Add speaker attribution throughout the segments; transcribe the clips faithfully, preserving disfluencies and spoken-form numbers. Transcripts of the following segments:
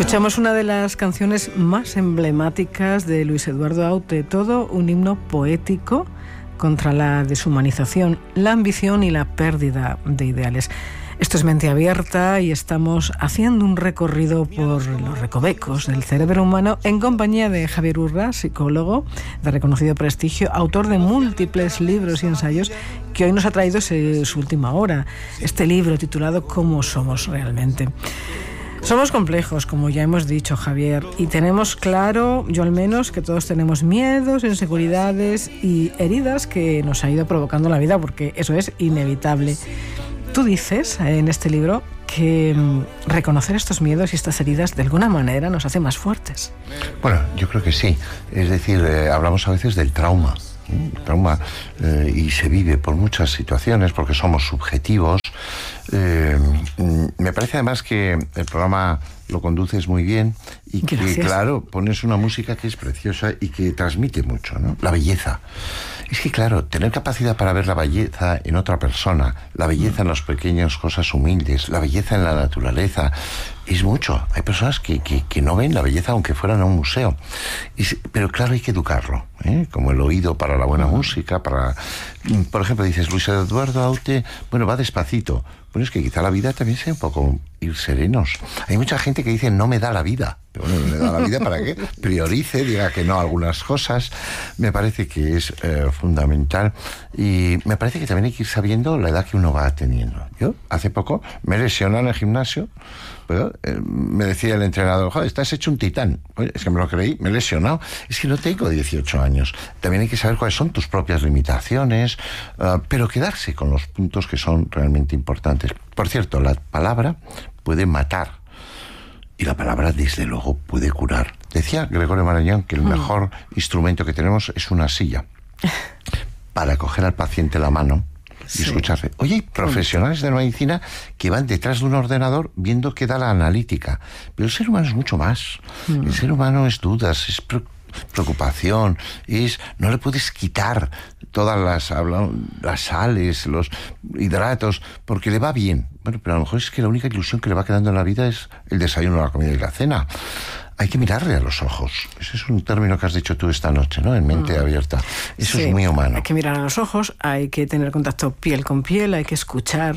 Speaker 1: Escuchamos una de las canciones más emblemáticas de Luis Eduardo Aute, todo un himno poético contra la deshumanización, la ambición y la pérdida de ideales. Esto es Mente Abierta y estamos haciendo un recorrido por los recovecos del cerebro humano en compañía de Javier Urra, psicólogo de reconocido prestigio, autor de múltiples libros y ensayos, que hoy nos ha traído su última hora, este libro titulado ¿Cómo somos realmente? Somos complejos, como ya hemos dicho, Javier, y tenemos claro, yo al menos, que todos tenemos miedos, inseguridades y heridas que nos ha ido provocando la vida, porque eso es inevitable. Tú dices en este libro que reconocer estos miedos y estas heridas de alguna manera nos hace más fuertes.
Speaker 2: Bueno, yo creo que sí. Es decir, eh, hablamos a veces del trauma. El trauma eh, y se vive por muchas situaciones porque somos subjetivos. Eh, me parece además que el programa lo conduces muy bien y que,
Speaker 1: Gracias.
Speaker 2: claro, pones una música que es preciosa y que transmite mucho, ¿no? La belleza. Es que, claro, tener capacidad para ver la belleza en otra persona, la belleza en las pequeñas cosas humildes, la belleza en la naturaleza, es mucho. Hay personas que, que, que no ven la belleza aunque fueran a un museo. Y, pero claro, hay que educarlo, ¿eh? Como el oído para la buena música, para... Por ejemplo, dices, Luis Eduardo Aute, bueno, va despacito. Bueno, es que quizá la vida también sea un poco ir serenos. Hay mucha gente que dice, no me da la vida. Pero bueno, ¿no me da la vida para qué? Priorice, diga que no a algunas cosas. Me parece que es eh, fundamental. Y me parece que también hay que ir sabiendo la edad que uno va teniendo. Yo, hace poco, me lesioné en el gimnasio. Pero, eh, me decía el entrenador, joder, estás hecho un titán. Oye, es que me lo creí, me he lesionado. Es que no tengo dieciocho años. También hay que saber cuáles son tus propias limitaciones, uh, pero quedarse con los puntos que son realmente importantes. Por cierto, la palabra puede matar. Y la palabra, desde luego, puede curar. Decía Gregorio Marañón que el mejor mm. instrumento que tenemos es una silla para coger al paciente la mano y sí. escucharle. Oye, hay profesionales de la medicina que van detrás de un ordenador viendo qué da la analítica. Pero el ser humano es mucho más. Mm. El ser humano es dudas, es preocupación, es no le puedes quitar todas las, las sales, los hidratos, porque le va bien. Bueno, pero a lo mejor es que la única ilusión que le va quedando en la vida es el desayuno, la comida y la cena. Hay que mirarle a los ojos. Ese es un término que has dicho tú esta noche, ¿no? En Mente mm. Abierta. Eso sí, es muy humano.
Speaker 1: Hay que mirar a los ojos, hay que tener contacto piel con piel, hay que escuchar,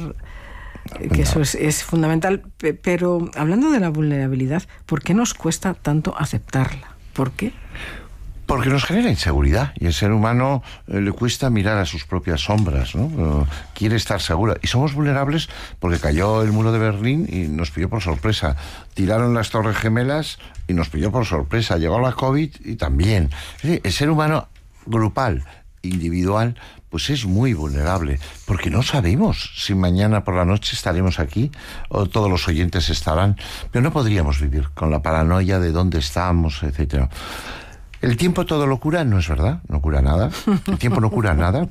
Speaker 1: que no. eso es, es fundamental. Pero hablando de la vulnerabilidad, ¿por qué nos cuesta tanto aceptarla? ¿Por qué?
Speaker 2: Porque nos genera inseguridad y el ser humano eh, le cuesta mirar a sus propias sombras, ¿no? Uh, quiere estar seguro. Y somos vulnerables porque cayó el muro de Berlín y nos pilló por sorpresa. Tiraron las Torres Gemelas y nos pilló por sorpresa. Llegó la COVID y también. Es decir, el ser humano grupal, individual, pues es muy vulnerable, porque no sabemos si mañana por la noche estaremos aquí o todos los oyentes estarán, pero no podríamos vivir con la paranoia de dónde estamos, etcétera. El tiempo todo lo cura, no es verdad, no cura nada, el tiempo no cura nada,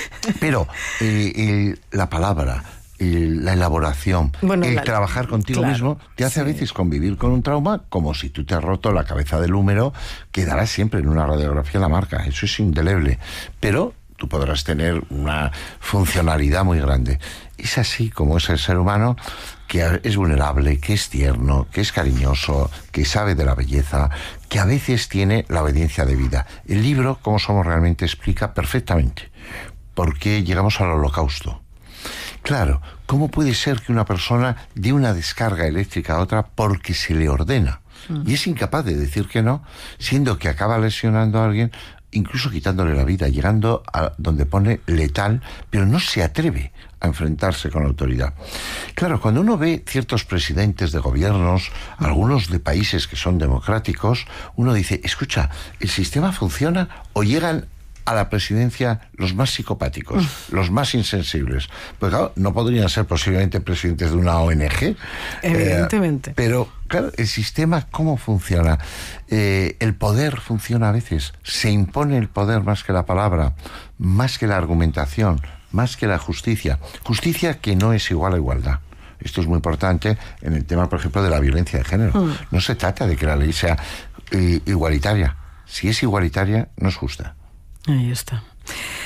Speaker 2: pero eh, el, la palabra, el, la elaboración, bueno, el la, trabajar contigo claro, mismo, te hace sí. a veces convivir con un trauma como si tú te has roto la cabeza del húmero, quedará siempre en una radiografía la marca, eso es indeleble, pero tú podrás tener una funcionalidad muy grande. Es así como es el ser humano, que es vulnerable, que es tierno, que es cariñoso, que sabe de la belleza, que a veces tiene la obediencia debida. El libro, Cómo somos realmente, explica perfectamente por qué llegamos al holocausto. Claro, ¿cómo puede ser que una persona dé una descarga eléctrica a otra porque se le ordena? Mm. Y es incapaz de decir que no, siendo que acaba lesionando a alguien, incluso quitándole la vida, llegando a donde pone letal, pero no se atreve a enfrentarse con la autoridad. Claro, cuando uno ve ciertos presidentes de gobiernos, algunos de países que son democráticos, uno dice, escucha, ¿el sistema funciona o llegan a la presidencia los más psicopáticos, mm. los más insensibles? Pues claro, no podrían ser posiblemente presidentes de una O N G.
Speaker 1: Evidentemente.
Speaker 2: Eh, pero, claro, el sistema, ¿cómo funciona? Eh, el poder funciona a veces. Se impone el poder más que la palabra, más que la argumentación, más que la justicia. Justicia que no es igual a igualdad. Esto es muy importante en el tema, por ejemplo, de la violencia de género. Mm. No se trata de que la ley sea eh, igualitaria. Si es igualitaria, no es justa.
Speaker 1: Ahí está.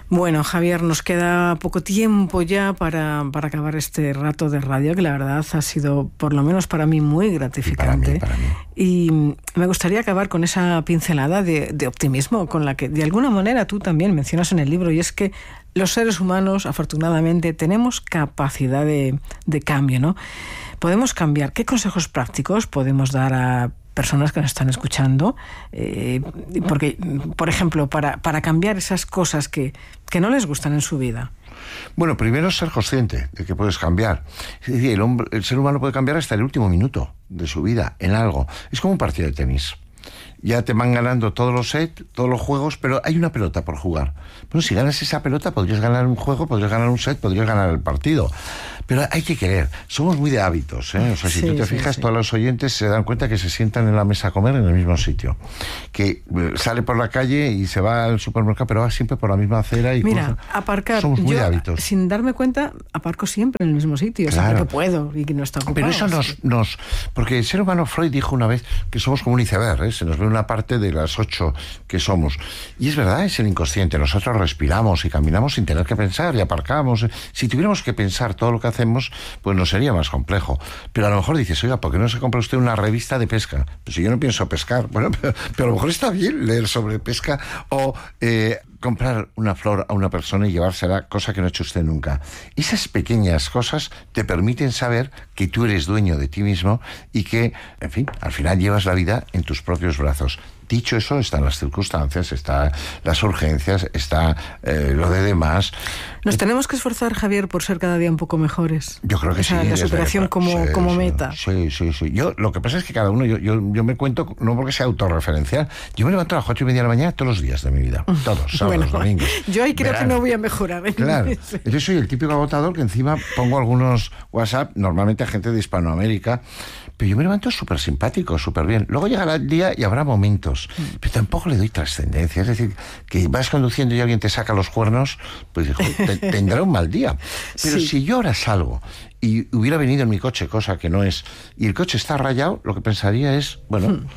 Speaker 1: Bueno, Javier, nos queda poco tiempo ya para, para acabar este rato de radio, que la verdad ha sido, por lo menos para mí, muy gratificante.
Speaker 2: Y para mí, para mí.
Speaker 1: Y me gustaría acabar con esa pincelada de, de optimismo con la que, de alguna manera, tú también mencionas en el libro, y es que los seres humanos, afortunadamente, tenemos capacidad de, de cambio, ¿no? Podemos cambiar. ¿Qué consejos prácticos podemos dar a personas que nos están escuchando? Eh, porque, por ejemplo, para, para cambiar esas cosas que, que no les gustan en su vida.
Speaker 2: Bueno, primero ser consciente de que puedes cambiar. Es decir, el, hombre, el ser humano puede cambiar hasta el último minuto de su vida en algo. Es como un partido de tenis. Ya te van ganando todos los sets, todos los juegos, pero hay una pelota por jugar. Bueno, si ganas esa pelota, podrías ganar un juego, podrías ganar un set, podrías ganar el partido. Pero hay que querer. Somos muy de hábitos, ¿eh? O sea, si sí, tú te sí, fijas, sí. todos los oyentes se dan cuenta que se sientan en la mesa a comer en el mismo sitio. Que eh, sale por la calle y se va al supermercado, pero va siempre por la misma acera. Y
Speaker 1: Mira,
Speaker 2: cruza.
Speaker 1: aparcar.
Speaker 2: Somos muy
Speaker 1: yo,
Speaker 2: de hábitos.
Speaker 1: Sin darme cuenta, aparco siempre en el mismo sitio. Claro. Siempre que puedo y que no está ocupado.
Speaker 2: Pero eso nos, nos... Porque el ser humano, Freud dijo una vez que somos como un iceberg, ¿eh? Se nos ve una parte de las ocho que somos. Y es verdad, es el inconsciente. Nosotros respiramos y caminamos sin tener que pensar y aparcamos. Si tuviéramos que pensar todo lo que hacemos, pues no sería más complejo. Pero a lo mejor dices, oiga, ¿por qué no se compra usted una revista de pesca? Pues si yo no pienso pescar. Bueno, pero, pero a lo mejor está bien leer sobre pesca o eh, comprar una flor a una persona y llevársela, cosa que no ha hecho usted nunca. Esas pequeñas cosas te permiten saber que tú eres dueño de ti mismo y que, en fin, al final llevas la vida en tus propios brazos. Dicho eso, están las circunstancias, están las urgencias, está eh, lo de demás.
Speaker 1: Nos tenemos que esforzar, Javier, por ser cada día un poco mejores.
Speaker 2: Yo creo que
Speaker 1: o sea,
Speaker 2: sí.
Speaker 1: La superación
Speaker 2: desde,
Speaker 1: como,
Speaker 2: sí,
Speaker 1: como
Speaker 2: sí,
Speaker 1: meta.
Speaker 2: Sí, sí, sí. Yo, lo que pasa es que cada uno, yo, yo, yo me cuento, no porque sea autorreferencial, yo me levanto a las cuatro y media de la mañana todos los días de mi vida. Todos, sábados, bueno, domingos.
Speaker 1: Yo ahí creo
Speaker 2: verano.
Speaker 1: que no voy a mejorar. ¿eh?
Speaker 2: Claro. Yo soy el típico agotador que encima pongo algunos WhatsApp, normalmente a gente de Hispanoamérica, pero yo me levanto súper simpático, súper bien. Luego llegará el día y habrá momentos, pero tampoco le doy trascendencia. Es decir, que vas conduciendo y alguien te saca los cuernos, pues te, tendrá un mal día. Pero sí. Si yo ahora salgo y hubiera venido en mi coche, cosa que no es, y el coche está rayado, lo que pensaría es, bueno... Hmm.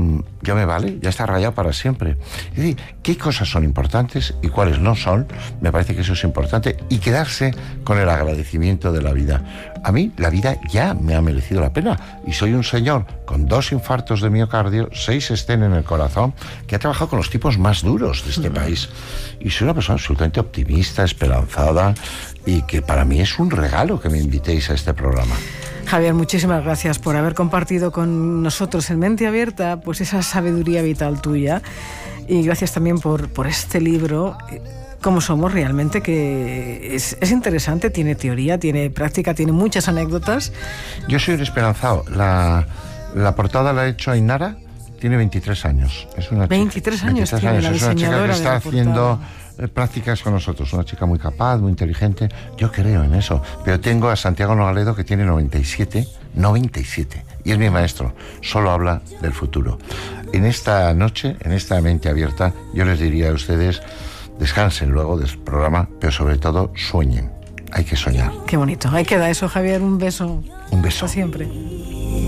Speaker 2: ya me vale, ya está rayado para siempre. Es decir, qué cosas son importantes y cuáles no son, me parece que eso es importante, y quedarse con el agradecimiento de la vida. A mí la vida ya me ha merecido la pena y soy un señor con dos infartos de miocardio, seis estén en el corazón, que ha trabajado con los tipos más duros de este uh-huh. país, y soy una persona absolutamente optimista, esperanzada, y que para mí es un regalo que me invitéis a este programa.
Speaker 1: Javier, muchísimas gracias por haber compartido con nosotros en Mente Abierta pues esa sabiduría vital tuya, y gracias también por, por este libro, Cómo somos realmente, que es, es interesante, tiene teoría, tiene práctica, tiene muchas anécdotas.
Speaker 2: Yo soy un esperanzado. La, la portada la ha hecho Ainara, tiene veintitrés años. Es una
Speaker 1: veintitrés
Speaker 2: chica,
Speaker 1: años
Speaker 2: veintitrés
Speaker 1: tiene
Speaker 2: años.
Speaker 1: la
Speaker 2: Es una chica que está haciendo prácticas con nosotros, una chica muy capaz, muy inteligente. Yo creo en eso, pero tengo a Santiago Nogaledo, que tiene noventa y siete, noventa y siete, y es mi maestro, solo habla del futuro. En esta noche, en esta Mente Abierta, yo les diría a ustedes, descansen luego del programa, pero sobre todo sueñen, hay que soñar.
Speaker 1: Qué bonito, ahí queda eso, Javier, un beso.
Speaker 2: Un beso.
Speaker 1: Hasta siempre.